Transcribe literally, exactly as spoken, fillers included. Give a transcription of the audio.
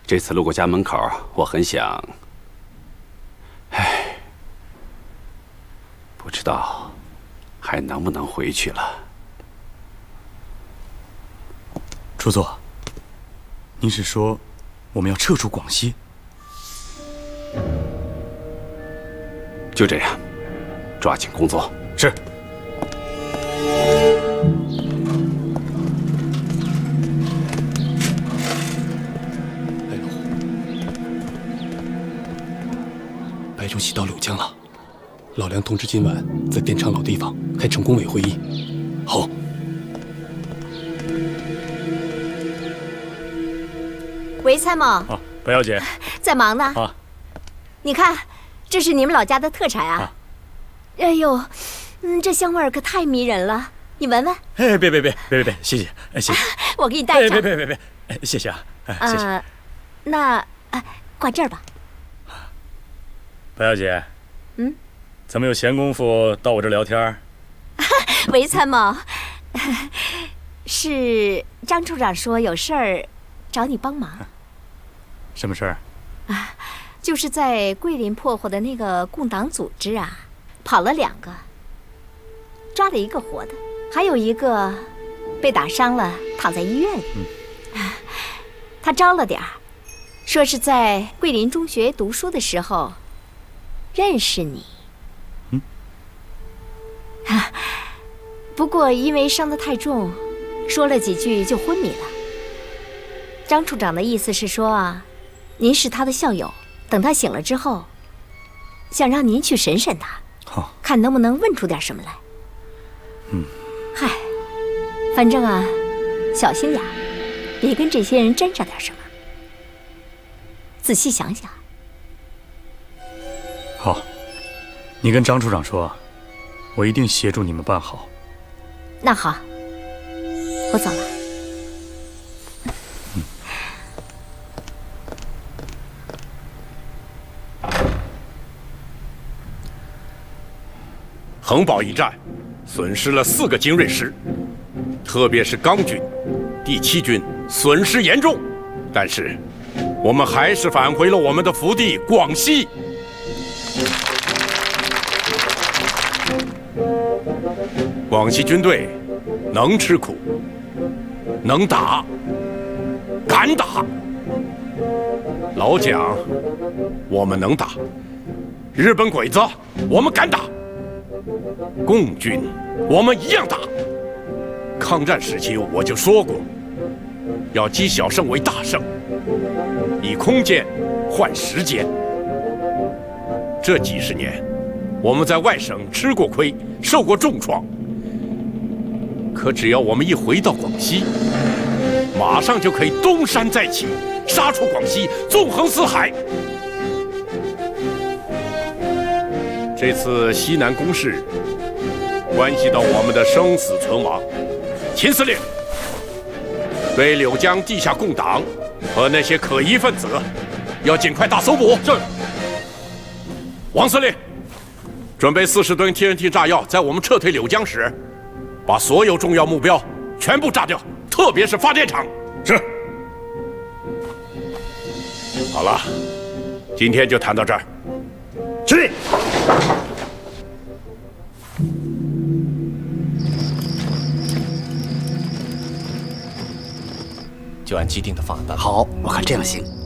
这次路过家门口，我很想，唉，不知道还能不能回去了。 主座，您是说我们要撤出广西？ 就这样，抓紧工作。 是。白主席到柳江了，老梁通知今晚在电厂老地方开城工委会议。好。 喂，参谋。 啊，白小姐。 在忙呢。 啊。 你看，这是你们老家的特产啊。啊哎呦，嗯，这香味儿可太迷人了，你闻闻。 哎，别别别别别别，谢谢，哎谢谢。 我给你带上。 别别别别别，哎谢谢啊，哎谢谢。 呃，那啊，挂这儿吧。 白小姐， 嗯， 怎么有闲工夫到我这聊天？ 韦参谋，是张处长说有事儿找你帮忙。 什么事儿？ 啊，就是在桂林破获的那个共党组织啊，跑了两个，抓了一个活的，还有一个被打伤了，躺在医院里。嗯，啊，他招了点儿，说是在桂林中学读书的时候认识你。 嗯， 啊，不过因为伤得太重，说了几句就昏迷了。张处长的意思是说啊，您是他的校友，等他醒了之后，想让您去审审他， 好， 看能不能问出点什么来。 嗯， 嗨，反正啊，小心点儿，别跟这些人沾上点什么。仔细想想。 好，你跟张处长说，我一定协助你们办好。 那好，我走了。 横堡一战，损失了四个精锐师，特别是钢军、第七军损失严重，但是我们还是返回了我们的福地广西。广西军队能吃苦，能打，敢打。老蒋，我们能打；日本鬼子，我们敢打。共军，我们一样打。抗战时期我就说过，要积小胜为大胜，以空间换时间。这几十年，我们在外省吃过亏，受过重创。可只要我们一回到广西，马上就可以东山再起，杀出广西，纵横四海。这次西南攻势关系到我们的生死存亡，秦司令对柳江地下共党和那些可疑分子要尽快大搜捕。是。王司令，准备四十吨 T N T 炸药，在我们撤退柳江时，把所有重要目标全部炸掉，特别是发电厂。是。好了，今天就谈到这儿。 是。 就按既定的方案办。 好，我看这样行。